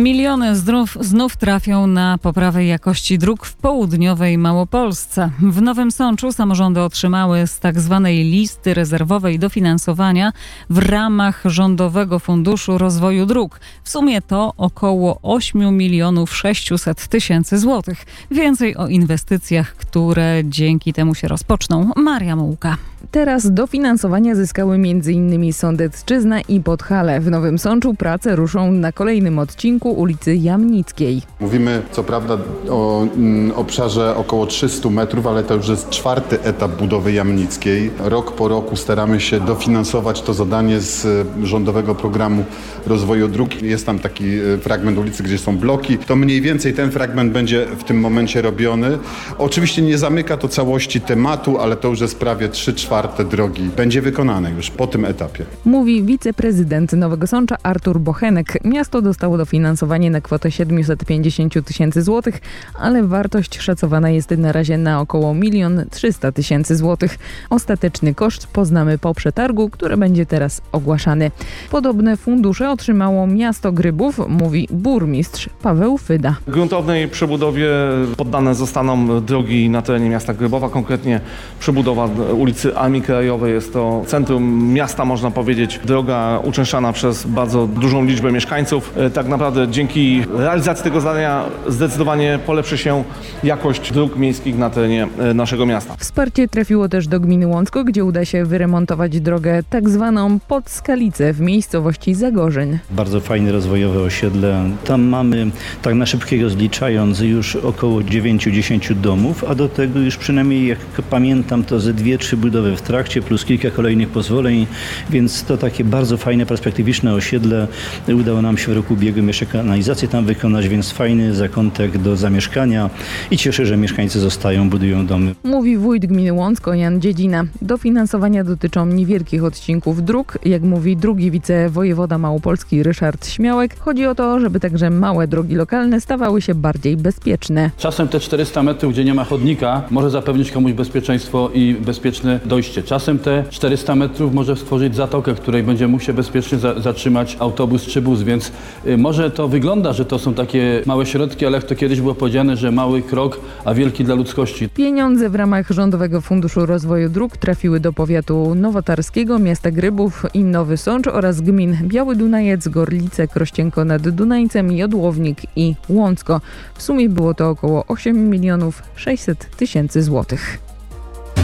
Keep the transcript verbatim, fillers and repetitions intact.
Miliony zdrów znów trafią na poprawę jakości dróg w południowej Małopolsce. W Nowym Sączu samorządy otrzymały z tak zwanej listy rezerwowej dofinansowania w ramach Rządowego Funduszu Rozwoju Dróg. W sumie to około osiem milionów sześćset tysięcy złotych. Więcej o inwestycjach, które dzięki temu się rozpoczną. Maria Mułka. Teraz dofinansowania zyskały m.in. Sądecczyzna i Podhale. W Nowym Sączu prace ruszą na kolejnym odcinku ulicy Jamnickiej. Mówimy co prawda o mm, obszarze około trzysta metrów, ale to już jest czwarty etap budowy Jamnickiej. Rok po roku staramy się dofinansować to zadanie z Rządowego Programu Rozwoju Dróg. Jest tam taki fragment ulicy, gdzie są bloki. To mniej więcej ten fragment będzie w tym momencie robiony. Oczywiście nie zamyka to całości tematu, ale to już jest prawie trzy czwarte drogi. Będzie wykonane już po tym etapie. Mówi wiceprezydent Nowego Sącza Artur Bochenek. Miasto dostało dofinansowanie na kwotę siedemset pięćdziesiąt tysięcy złotych, ale wartość szacowana jest na razie na około milion trzysta tysięcy złotych. Ostateczny koszt poznamy po przetargu, który będzie teraz ogłaszany. Podobne fundusze otrzymało miasto Grybów, mówi burmistrz Paweł Fyda. Gruntownej przebudowie poddane zostaną drogi na terenie miasta Grybowa, konkretnie przebudowa ulicy Armii Krajowej. Jest to centrum miasta, można powiedzieć, droga uczęszczana przez bardzo dużą liczbę mieszkańców. Tak naprawdę dzięki realizacji tego zadania zdecydowanie polepszy się jakość dróg miejskich na terenie naszego miasta. Wsparcie trafiło też do gminy Łącko, gdzie uda się wyremontować drogę tak zwaną pod Skalicę w miejscowości Zagorzeń. Bardzo fajne rozwojowe osiedle. Tam mamy, tak na szybkiego zliczając, już około dziewięć do dziesięciu domów, a do tego już przynajmniej, jak pamiętam, to ze dwie, trzy budowy w trakcie, plus kilka kolejnych pozwoleń, więc to takie bardzo fajne, perspektywiczne osiedle. Udało nam się w roku ubiegłym jeszcze kanalizację tam wykonać, więc fajny zakątek do zamieszkania i cieszę, że mieszkańcy zostają, budują domy. Mówi wójt gminy Łącko Jan Dziedzina. Dofinansowania dotyczą niewielkich odcinków dróg. Jak mówi drugi wicewojewoda małopolski Ryszard Śmiałek, chodzi o to, żeby także małe drogi lokalne stawały się bardziej bezpieczne. Czasem te czterysta metrów, gdzie nie ma chodnika, może zapewnić komuś bezpieczeństwo i bezpieczne dojście. Czasem te czterysta metrów może stworzyć zatokę, w której będzie mógł się bezpiecznie za- zatrzymać autobus czy bus, więc y, może to wygląda, że to są takie małe środki, ale jak to kiedyś było powiedziane, że mały krok, a wielki dla ludzkości. Pieniądze w ramach Rządowego Funduszu Rozwoju Dróg trafiły do powiatu nowotarskiego, miasta Grybów i Nowy Sącz oraz gmin Biały Dunajec, Gorlice, Krościenko nad Dunajcem, Jodłownik i Łącko. W sumie było to około osiem milionów sześćset tysięcy złotych.